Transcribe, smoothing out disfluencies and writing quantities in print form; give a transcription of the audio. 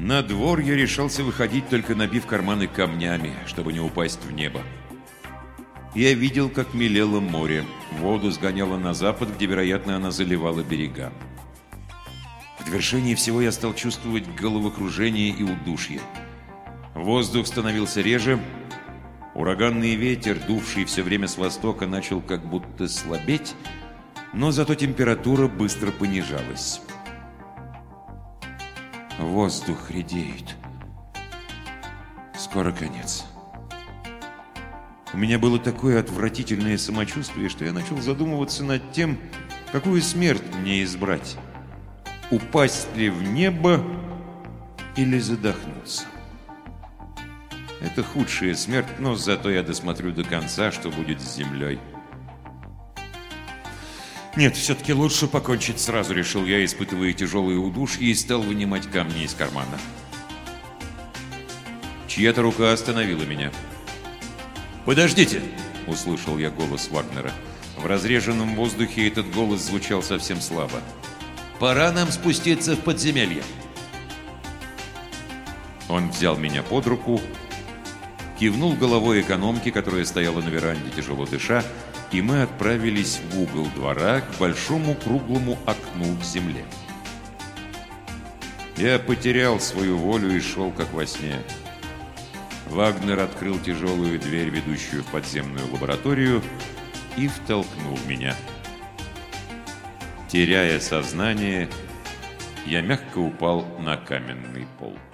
На двор я решался выходить, только набив карманы камнями, чтобы не упасть в небо. Я видел, как мелело море. Воду сгоняло на запад, где, вероятно, она заливала берега. В довершении всего я стал чувствовать головокружение и удушье. Воздух становился реже. Ураганный ветер, дувший все время с востока, начал как будто слабеть, но зато температура быстро понижалась. Воздух редеет. Скоро конец. У меня было такое отвратительное самочувствие, что я начал задумываться над тем, какую смерть мне избрать. Упасть ли в небо или задохнуться. Это худшая смерть, но зато я досмотрю до конца, что будет с землей. Нет, все-таки лучше покончить сразу, решил я, испытывая тяжелые удушья, и стал вынимать камни из кармана. Чья-то рука остановила меня. «Подождите!» — услышал я голос Вагнера. В разреженном воздухе этот голос звучал совсем слабо. «Пора нам спуститься в подземелье!» Он взял меня под руку, кивнул головой экономки, которая стояла на веранде, тяжело дыша, и мы отправились в угол двора к большому круглому окну в земле. Я потерял свою волю и шел, как во сне. Вагнер открыл тяжелую дверь, ведущую в подземную лабораторию, и втолкнул меня. Теряя сознание, я мягко упал на каменный пол.